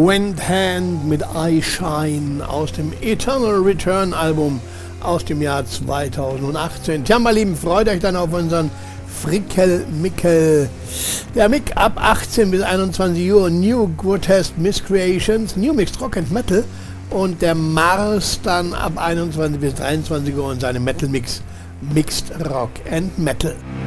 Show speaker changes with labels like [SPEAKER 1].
[SPEAKER 1] Windhand mit I Shine aus dem Eternal Return Album aus dem Jahr 2018. Tja, meine Lieben, freut euch dann auf unseren Frickel-Mickel. Der Mick ab 18 bis 21 Uhr, New Grotesque Miscreations, New Mixed Rock and Metal, und der Mars dann ab 21 bis 23 Uhr und seine Metal Mix, Mixed Rock and Metal.